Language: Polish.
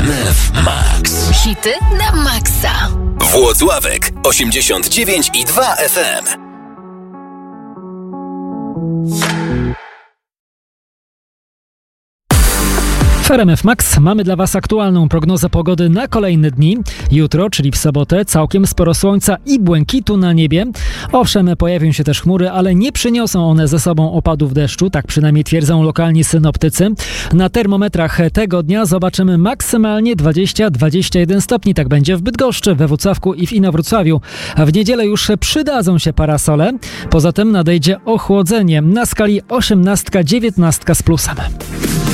RMF Max. Hity na maksa. Włocławek 89,2 FM. W RMF Max mamy dla Was aktualną prognozę pogody na kolejne dni. Jutro, czyli w sobotę, całkiem sporo słońca i błękitu na niebie. Owszem, pojawią się też chmury, ale nie przyniosą one ze sobą opadów deszczu, tak przynajmniej twierdzą lokalni synoptycy. Na termometrach tego dnia zobaczymy maksymalnie 20-21 stopni. Tak będzie w Bydgoszczy, we Włocławku i w Inowrocławiu. A w niedzielę już przydadzą się parasole. Poza tym nadejdzie ochłodzenie na skali 18-19 z plusem.